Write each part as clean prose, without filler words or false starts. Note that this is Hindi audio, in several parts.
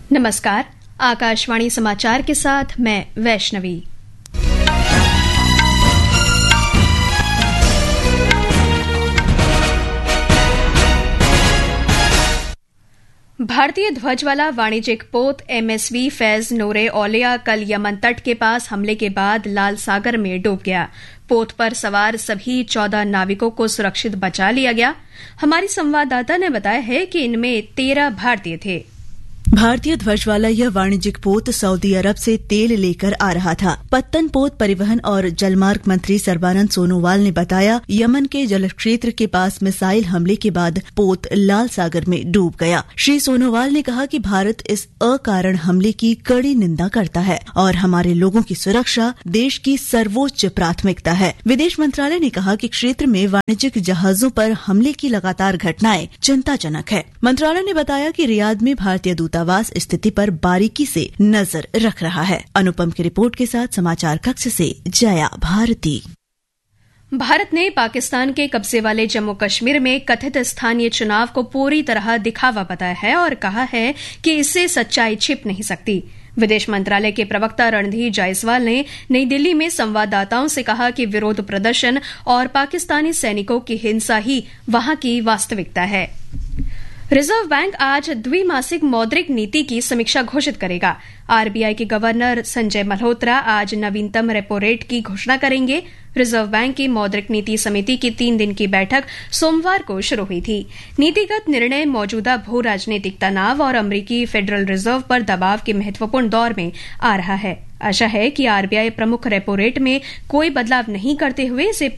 नमस्कार, आकाशवाणी समाचार के साथ मैं वैष्णवी। भारतीय ध्वज वाला वाणिज्यिक पोत MSV फैज नूरे औलिया कल यमन तट के पास हमले के बाद लाल सागर में डूब गया। पोत पर सवार सभी 14 नाविकों को सुरक्षित बचा लिया गया। हमारी संवाददाता ने बताया है कि इनमें 13 भारतीय थे। भारतीय ध्वज वाला यह वाणिज्यिक पोत सऊदी अरब से तेल लेकर आ रहा था। पत्तन पोत परिवहन और जलमार्ग मंत्री सर्बानंद सोनोवाल ने बताया, यमन के जल क्षेत्र के पास मिसाइल हमले के बाद पोत लाल सागर में डूब गया। श्री सोनोवाल ने कहा कि भारत इस अकारण हमले की कड़ी निंदा करता है और हमारे लोगों की सुरक्षा देश की सर्वोच्च प्राथमिकता है। विदेश मंत्रालय ने कहा कि क्षेत्र में वाणिज्यिक जहाजों पर हमले की लगातार घटनाएं चिंताजनक है। मंत्रालय ने बताया कि रियाद में भारतीय दूतावास स्थिति पर बारीकी से नजर रख रहा है। अनुपम की रिपोर्ट के साथ समाचार कक्ष से जया भारती। भारत ने पाकिस्तान के कब्जे वाले जम्मू कश्मीर में कथित स्थानीय चुनाव को पूरी तरह दिखावा बताया है और कहा है कि इससे सच्चाई छिप नहीं सकती। विदेश मंत्रालय के प्रवक्ता रणधीर जायसवाल ने नई दिल्ली में संवाददाताओं से कहा कि विरोध प्रदर्शन और पाकिस्तानी सैनिकों की हिंसा ही वहां की वास्तविकता है। रिजर्व बैंक आज द्विमासिक मौद्रिक नीति की समीक्षा घोषित करेगा। RBI के गवर्नर संजय मल्होत्रा आज नवीनतम रेपो रेट की घोषणा करेंगे। रिजर्व बैंक की मौद्रिक नीति समिति की 3 दिन की बैठक सोमवार को शुरू हुई थी। नीतिगत निर्णय मौजूदा भू राजनीतिक तनाव और अमरीकी फेडरल रिजर्व पर दबाव के महत्वपूर्ण दौर में आ रहा है। आशा है कि RBI प्रमुख रेपो रेट में कोई बदलाव नहीं करते हुए इसे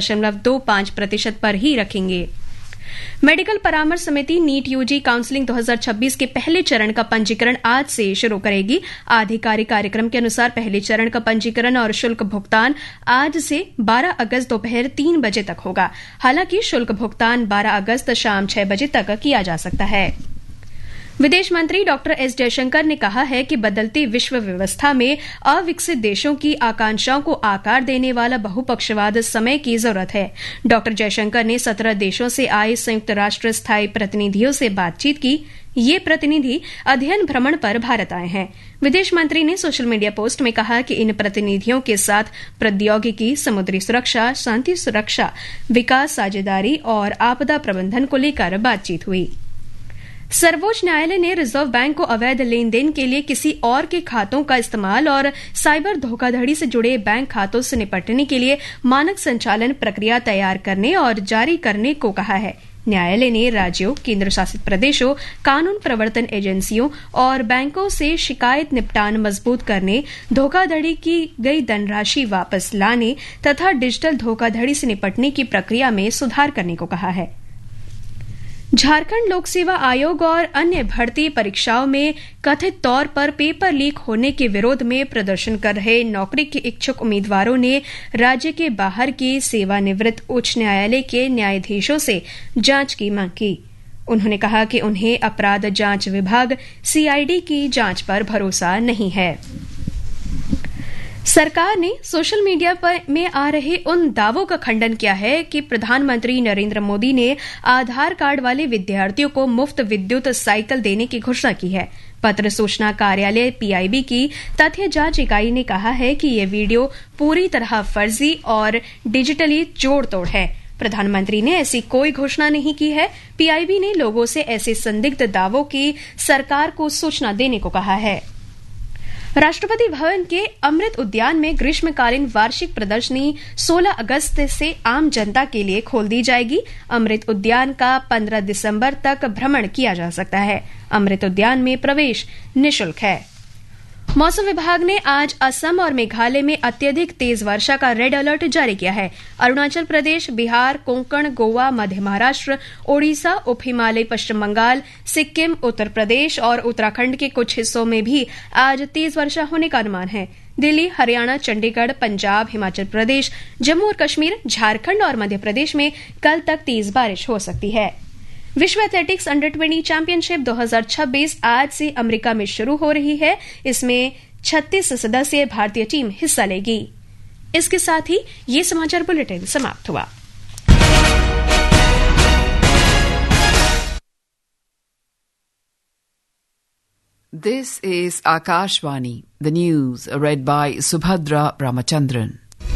5.25% पर ही रखेंगे। मेडिकल परामर्श समिति नीट UG काउंसलिंग 2026 के पहले चरण का पंजीकरण आज से शुरू करेगी। आधिकारिक कार्यक्रम के अनुसार पहले चरण का पंजीकरण और शुल्क भुगतान आज से 12 अगस्त दोपहर 3 बजे तक होगा। हालांकि शुल्क भुगतान 12 अगस्त शाम 6 बजे तक किया जा सकता है। विदेश मंत्री डॉक्टर एस जयशंकर ने कहा है कि बदलती विश्व व्यवस्था में अविकसित देशों की आकांक्षाओं को आकार देने वाला बहुपक्षवाद समय की जरूरत है। डॉक्टर जयशंकर ने 17 देशों से आए संयुक्त राष्ट्र स्थायी प्रतिनिधियों से बातचीत की। ये प्रतिनिधि अध्ययन भ्रमण पर भारत आए हैं। विदेश मंत्री ने सोशल मीडिया पोस्ट में कहा कि इन प्रतिनिधियों के साथ प्रौद्योगिकी, समुद्री सुरक्षा, शांति सुरक्षा, विकास साझेदारी और आपदा प्रबंधन को लेकर बातचीत हुई। सर्वोच्च न्यायालय ने रिजर्व बैंक को अवैध लेन देन के लिए किसी और के खातों का इस्तेमाल और साइबर धोखाधड़ी से जुड़े बैंक खातों से निपटने के लिए मानक संचालन प्रक्रिया तैयार करने और जारी करने को कहा है। न्यायालय ने राज्यों, केंद्र शासित प्रदेशों, कानून प्रवर्तन एजेंसियों और बैंकों से शिकायत निपटान मजबूत करने, धोखाधड़ी की गई धनराशि वापस लाने तथा डिजिटल धोखाधड़ी से निपटने की प्रक्रिया में सुधार करने को कहा है। झारखंड लोक सेवा आयोग और अन्य भर्ती परीक्षाओं में कथित तौर पर पेपर लीक होने के विरोध में प्रदर्शन कर रहे नौकरी के इच्छुक उम्मीदवारों ने राज्य के बाहर के सेवानिवृत्त उच्च न्यायालय के न्यायाधीशों से जांच की मांग की। उन्होंने कहा कि उन्हें अपराध जांच विभाग CID की जांच पर भरोसा नहीं है। सरकार ने सोशल मीडिया में आ रहे उन दावों का खंडन किया है कि प्रधानमंत्री नरेंद्र मोदी ने आधार कार्ड वाले विद्यार्थियों को मुफ्त विद्युत साइकिल देने की घोषणा की है। पत्र सूचना कार्यालय PIB की तथ्य जांच इकाई ने कहा है कि ये वीडियो पूरी तरह फर्जी और डिजिटली जोड़ तोड़ है। प्रधानमंत्री ने ऐसी कोई घोषणा नहीं की है। PIB ने लोगों से ऐसे संदिग्ध दावों की सरकार को सूचना देने को कहा है। राष्ट्रपति भवन के अमृत उद्यान में ग्रीष्मकालीन वार्षिक प्रदर्शनी 16 अगस्त से आम जनता के लिए खोल दी जाएगी। अमृत उद्यान का 15 दिसंबर तक भ्रमण किया जा सकता है। अमृत उद्यान में प्रवेश निःशुल्क है। मौसम विभाग ने आज असम और मेघालय में अत्यधिक तेज वर्षा का रेड अलर्ट जारी किया है। अरुणाचल प्रदेश, बिहार, कोंकण, गोवा, मध्य महाराष्ट्र, ओडिशा, उप हिमालय, पश्चिम बंगाल, सिक्किम, उत्तर प्रदेश और उत्तराखंड के कुछ हिस्सों में भी आज तेज वर्षा होने का अनुमान है। दिल्ली, हरियाणा, चंडीगढ़, पंजाब, हिमाचल प्रदेश, जम्मू और कश्मीर, झारखंड और मध्य प्रदेश में कल तक तेज बारिश हो सकती है। विश्व एथलेटिक्स अंडर-20 चैंपियनशिप 2026 आज से अमेरिका में शुरू हो रही है। इसमें 36 सदस्यीय भारतीय टीम हिस्सा लेगी। इसके साथ ही ये समाचार बुलेटिन समाप्त हुआ। This is Akashvani, the news read by Subhadra Ramachandran.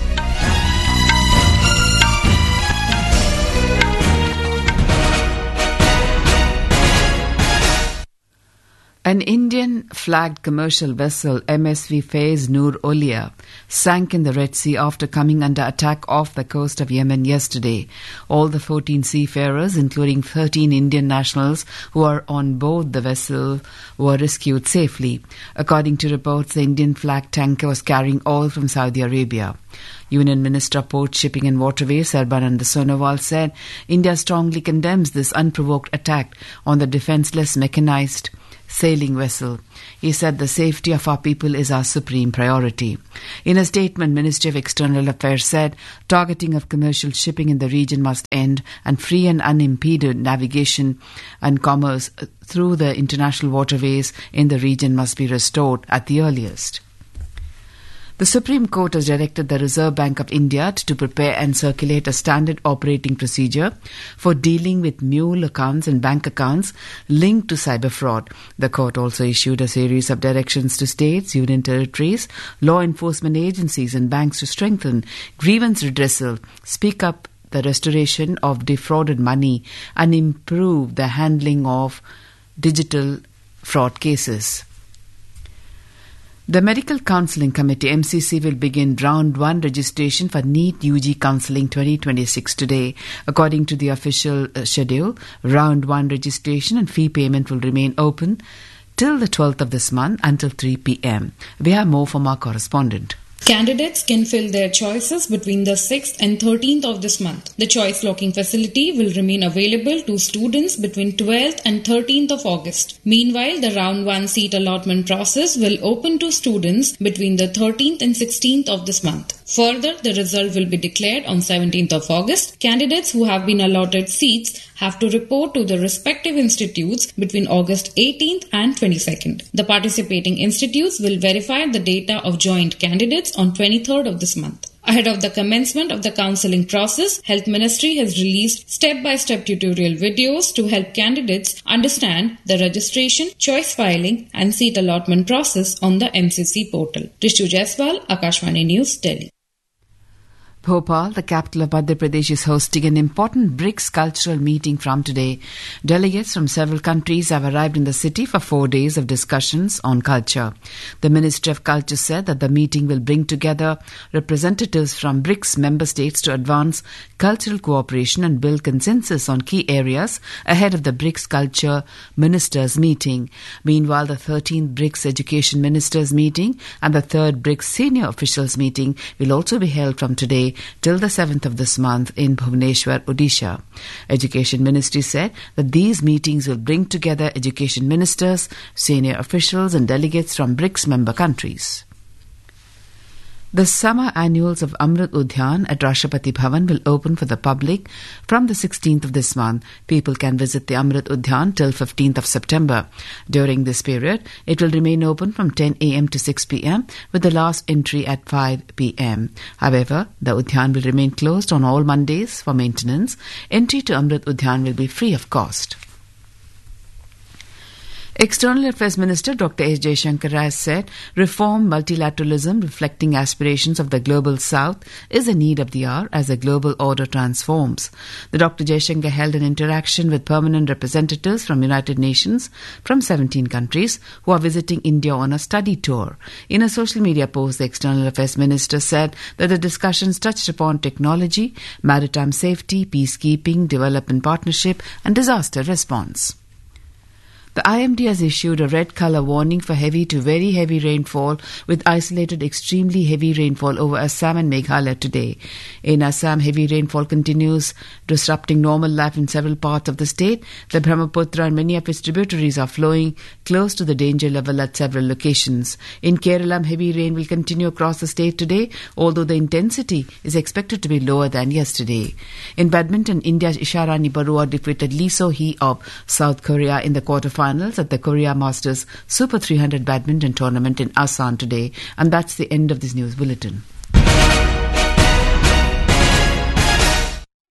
An Indian-flagged commercial vessel, MSV Faiz Noor Olia, sank in the Red Sea after coming under attack off the coast of Yemen yesterday. All the 14 seafarers, including 13 Indian nationals who are on board the vessel, were rescued safely. According to reports, the Indian-flagged tanker was carrying oil from Saudi Arabia. Union Minister of Port, Shipping and Waterways, Sarbanand Sonowal, said India strongly condemns this unprovoked attack on the defenceless mechanized sailing vessel. He said the safety of our people is our supreme priority. In a statement, Ministry of External Affairs said targeting of commercial shipping in the region must end and free and unimpeded navigation and commerce through the international waterways in the region must be restored at the earliest. The Supreme Court has directed the Reserve Bank of India to prepare and circulate a standard operating procedure for dealing with mule accounts and bank accounts linked to cyber fraud. The court also issued a series of directions to states, union territories, law enforcement agencies and banks to strengthen grievance redressal, speak up the restoration of defrauded money and improve the handling of digital fraud cases. The Medical Counselling Committee MCC will begin Round 1 registration for NEET UG Counselling 2026 today. According to the official schedule, Round 1 registration and fee payment will remain open till the 12th of this month until 3 p.m. We have more from our correspondent. Candidates can fill their choices between the 6th and 13th of this month. The choice locking facility will remain available to students between 12th and 13th of August. Meanwhile, the Round 1 seat allotment process will open to students between the 13th and 16th of this month. Further, the result will be declared on 17th of August. Candidates who have been allotted seats have to report to the respective institutes between August 18th and 22nd. The participating institutes will verify the data of joint candidates on 23rd of this month. Ahead of the commencement of the counselling process, Health Ministry has released step-by-step tutorial videos to help candidates understand the registration, choice filing and seat allotment process on the MCC portal. Rishu Jaiswal, Akashvani News, Delhi. Bhopal, the capital of Madhya Pradesh, is hosting an important BRICS cultural meeting from today. Delegates from several countries have arrived in the city for 4 days of discussions on culture. The Ministry of Culture said that the meeting will bring together representatives from BRICS member states to advance cultural cooperation and build consensus on key areas ahead of the BRICS Culture Ministers meeting. Meanwhile, the 13th BRICS Education Ministers meeting and the 3rd BRICS Senior Officials meeting will also be held from today till the 7th of this month in Bhubaneswar, Odisha. Education Ministry said that these meetings will bring together education ministers, senior officials and delegates from BRICS member countries. The summer annuals of Amrit Udyan at Rashtrapati Bhavan will open for the public from the 16th of this month. People can visit the Amrit Udyan till 15th of September. During this period, it will remain open from 10 a.m. to 6 p.m. with the last entry at 5 p.m. However, the Udyan will remain closed on all Mondays for maintenance. Entry to Amrit Udyan will be free of cost. External Affairs Minister Dr. S. Jaishankar has said reform multilateralism reflecting aspirations of the global south is a need of the hour as the global order transforms. The Dr. Jaishankar held an interaction with permanent representatives from United Nations from 17 countries who are visiting India on a study tour. In a social media post, the External Affairs Minister said that the discussions touched upon technology, maritime safety, peacekeeping, development partnership and disaster response. The IMD has issued a red colour warning for heavy to very heavy rainfall with isolated extremely heavy rainfall over Assam and Meghalaya today. In Assam, heavy rainfall continues disrupting normal life in several parts of the state. The Brahmaputra and many of its tributaries are flowing close to the danger level at several locations. In Kerala, heavy rain will continue across the state today, although the intensity is expected to be lower than yesterday. In badminton, India's Isharani Barua defeated Lee So-hee of South Korea in the quarterfinals at the Korea Masters Super 300 badminton tournament in Asan today. And that's the end of this news bulletin.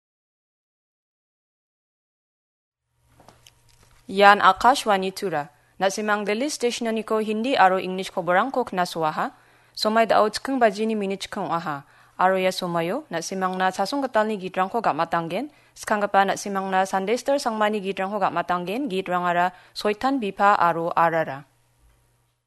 Yan Akashwani Tura. Nasimang Delhi Station ko Hindi aro English ko borang ko knasuaha. Somay dao chkeng bajini minit chkeng aha. Aro ya somayo nasimang na sasong katal ni gitrang ko gamatanggen. Skangapa nasimang na Sunday Star sangmani gitrang ko gamatanggen gitrang ara soitan bipa aro arara.